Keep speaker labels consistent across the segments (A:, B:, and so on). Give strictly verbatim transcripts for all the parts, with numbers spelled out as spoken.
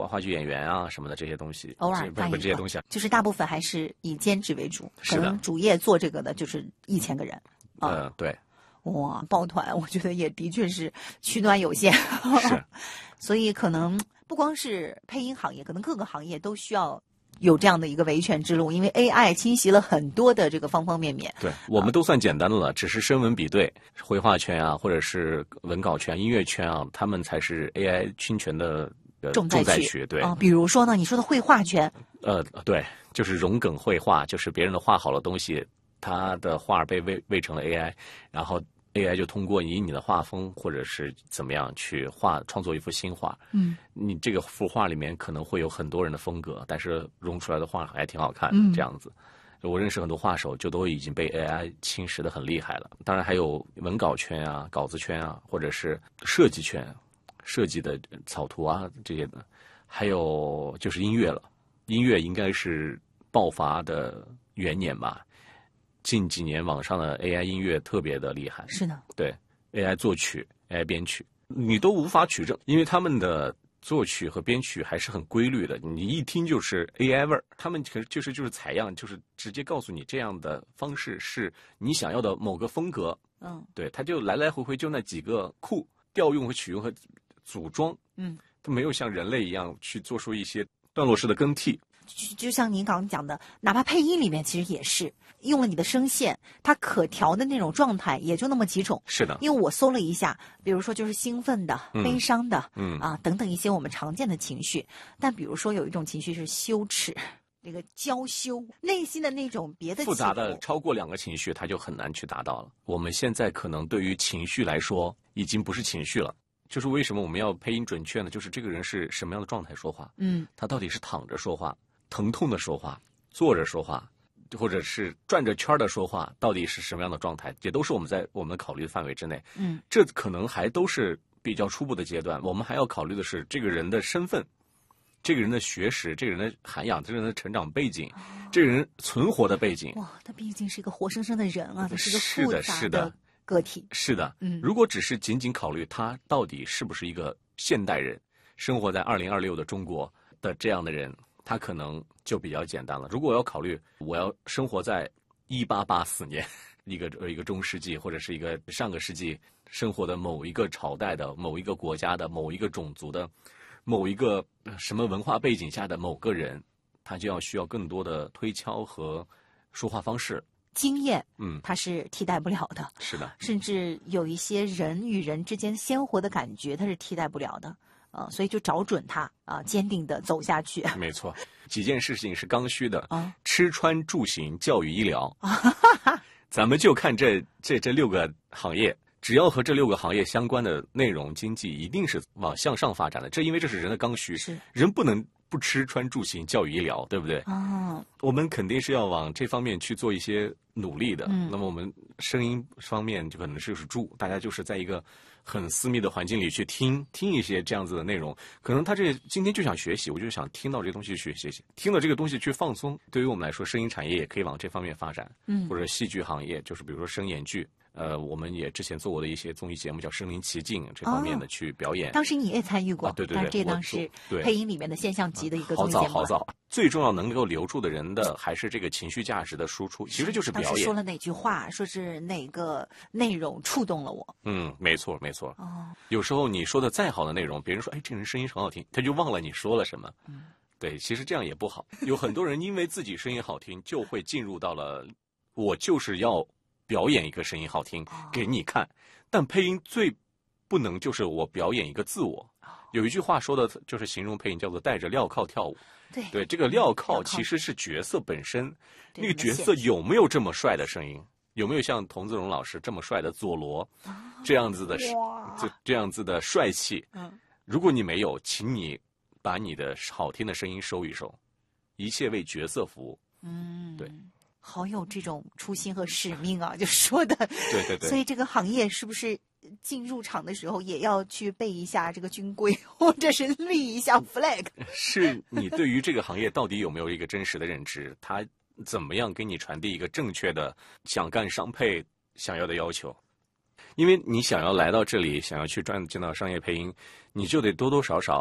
A: 话剧演员啊什么的这些东西，
B: 偶尔
A: 不不这些东西，
B: 就是大部分还是以兼职为主，
A: 是的，
B: 可能主业做这个的就是一千个人。
A: 呃，嗯、对。
B: 哇，抱团，我觉得也的确是取暖有限，
A: 是，
B: 所以可能不光是配音行业，可能各个行业都需要有这样的一个维权之路，因为 A I 侵袭了很多的这个方方面面。
A: 对，我们都算简单的了，只是声纹比对、绘画圈啊，或者是文稿圈、音乐圈啊，他们才是 A I 侵权的呃
B: 重灾
A: 区。对
B: 啊，比如说呢，你说的绘画圈，
A: 呃，对，就是融梗绘画，就是别人的画好了东西。他的画被喂喂成了 A I， 然后 A I 就通过以你的画风或者是怎么样去画创作一幅新画。
B: 嗯，
A: 你这个幅画里面可能会有很多人的风格，但是融出来的画还挺好看。
B: 嗯，
A: 这样子，我认识很多画手就都已经被 A I 侵蚀的很厉害了。当然还有文稿圈啊、稿子圈啊，或者是设计圈、设计的草图啊这些的，还有就是音乐了。音乐应该是爆发的元年吧。近几年网上的 A I 音乐特别的厉害，
B: 是的，
A: 对 A I 作曲、A I 编曲，你都无法取证，因为他们的作曲和编曲还是很规律的，你一听就是 A I 味儿。他们可就是就是采样，就是直接告诉你这样的方式是你想要的某个风格。
B: 嗯，
A: 对，他就来来回回就那几个库调用和取用和组装，
B: 嗯，
A: 他没有像人类一样去做出一些段落式的更替。
B: 就就像您刚刚讲的，哪怕配音里面其实也是用了你的声线，它可调的那种状态也就那么几种。
A: 是的，
B: 因为我搜了一下，比如说就是兴奋的、
A: 嗯、
B: 悲伤的，
A: 嗯
B: 啊等等一些我们常见的情绪。但比如说有一种情绪是羞耻，这个娇羞，内心的那种别的
A: 复杂的超过两个情绪，它就很难去达到了。我们现在可能对于情绪来说，已经不是情绪了。就是为什么我们要配音准确呢？就是这个人是什么样的状态说话，
B: 嗯，
A: 他到底是躺着说话、疼痛的说话、坐着说话，或者是转着圈的说话，到底是什么样的状态，也都是我们在我们考虑的范围之内。
B: 嗯，
A: 这可能还都是比较初步的阶段。我们还要考虑的是这个人的身份、这个人的学识、这个人的涵养、这个人的成长背景、哦、这个人存活的背景。
B: 哇，他毕竟是一个活生生的人啊，他是个复杂
A: 的
B: 个体。
A: 是的，嗯，如果只是仅仅考虑他到底是不是一个现代人，生活在二零二六的中国的这样的人，他可能就比较简单了。如果我要考虑我要生活在一八八四年，一个一个中世纪或者是一个上个世纪生活的某一个朝代的某一个国家的某一个种族的某一个什么文化背景下的某个人，他就要需要更多的推敲和说话方式。
B: 经验，
A: 嗯，
B: 它是替代不了的。
A: 是的，
B: 甚至有一些人与人之间鲜活的感觉，它是替代不了的。呃，所以就找准它啊、呃，坚定的走下去。
A: 没错，几件事情是刚需的啊，吃穿住行、教育医疗。咱们就看这这这六个行业，只要和这六个行业相关的内容，经济一定是往向上发展的。这因为这是人的刚需，
B: 是
A: 人不能不吃穿住行、教育医疗，对不对？
B: 啊，
A: 我们肯定是要往这方面去做一些努力的。
B: 嗯，
A: 那么我们声音方面就可能就是住，大家就是在一个很私密的环境里去听听一些这样子的内容。可能他这今天就想学习，我就想听到这个东西去学习，听到这个东西去放松。对于我们来说，声音产业也可以往这方面发展。
B: 嗯，
A: 或者戏剧行业，就是比如说声演剧。呃，我们也之前做过的一些综艺节目，叫《身临其境》这方面的去表演。
B: 哦、当时你也参与过，
A: 啊、对对对，
B: 但是这当时配音里面的现象级的一个综艺节目、
A: 啊。好早好早，最重要能够留住的人的还是这个情绪价值的输出，其实就是表演。
B: 当时说了哪句话，说是哪个内容触动了我？
A: 嗯，没错没错。
B: 哦，
A: 有时候你说的再好的内容，别人说哎这人声音很好听，他就忘了你说了什么。
B: 嗯，
A: 对，其实这样也不好。有很多人因为自己声音好听，就会进入到了我就是要表演一个声音好听给你看，但配音最不能就是我表演一个自我。有一句话说的就是形容配音叫做带着镣铐跳舞。
B: 对
A: 对，这个镣铐其实是角色本身，那个角色有没有这么帅的声音，有没有像童自荣老师这么帅的佐罗这样子的这这样子的帅气。
B: 嗯，
A: 如果你没有，请你把你的好听的声音收一收，一切为角色服务。
B: 嗯，
A: 对。
B: 好有这种初心和使命啊，就说的。
A: 对对对。
B: 所以这个行业是不是进入场的时候也要去背一下这个军规，或者是立一下 flag？
A: 是你对于这个行业到底有没有一个真实的认知？他怎么样给你传递一个正确的想干商配想要的要求？因为你想要来到这里，想要去赚进到商业配音，你就得多多少少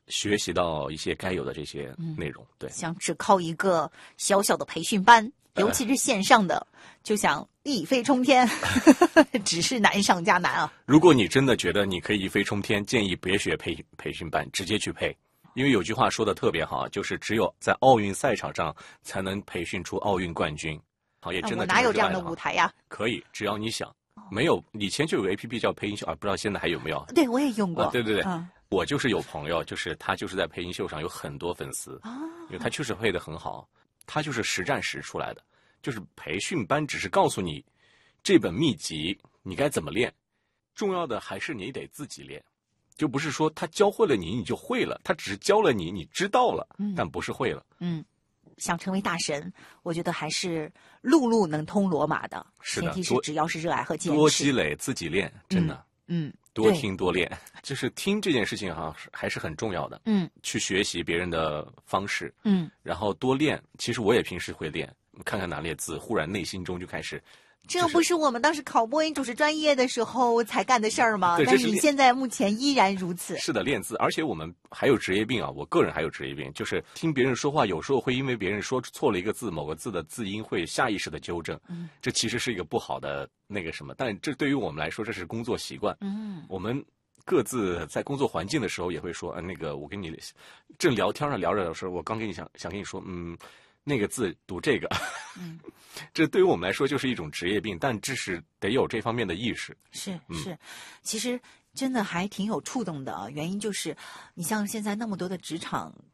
A: 学习到一些该有的这些内容。对，
B: 想只靠一个小小的培训班，尤其是线上的，呃、就想一飞冲天，只是难上加难啊！
A: 如果你真的觉得你可以一飞冲天，建议别学培培训班，直接去配。因为有句话说的特别好，就是只有在奥运赛场上才能培训出奥运冠军。好，也真的
B: 我哪有这样的舞台呀？
A: 可以，只要你想。没有，以前就有个 A P P 叫配音秀啊，不知道现在还有没有？
B: 对，我也用过。
A: 啊、对对对。
B: 嗯
A: 我就是有朋友，就是他就是在配音秀上有很多粉丝，
B: 啊，
A: 因为他确实配得很好，他就是实战实出来的，就是培训班只是告诉你这本秘籍你该怎么练，重要的还是你得自己练，就不是说他教会了你你就会了，他只是教了你你知道了，
B: 嗯、
A: 但不是会了。
B: 嗯，想成为大神，我觉得还是路路能通罗马的，
A: 是的，
B: 前提是只要是热爱和坚持，
A: 多积累自己练，真的。
B: 嗯。嗯
A: 多听多练，就是听这件事情哈，还是很重要的。
B: 嗯，
A: 去学习别人的方式，
B: 嗯，
A: 然后多练。其实我也平时会练，看看哪列字，忽然内心中就开始。
B: 这不是我们当时考播音主持专业的时候才干的事儿吗？
A: 对，
B: 但是你现在目前依然如此。
A: 是的，练字，而且我们还有职业病啊！我个人还有职业病，就是听别人说话，有时候会因为别人说错了一个字，某个字的字音会下意识的纠正。
B: 嗯，
A: 这其实是一个不好的那个什么，但这对于我们来说，这是工作习惯。
B: 嗯，
A: 我们各自在工作环境的时候也会说，呃，那个我跟你正聊天呢，聊着的时候，我刚跟你想想跟你说，嗯。那个字读这个，
B: 嗯，
A: 这对于我们来说就是一种职业病，但这是得有这方面的意识。
B: 是是，
A: 嗯、
B: 其实真的还挺有触动的啊。原因就是，你像现在那么多的职场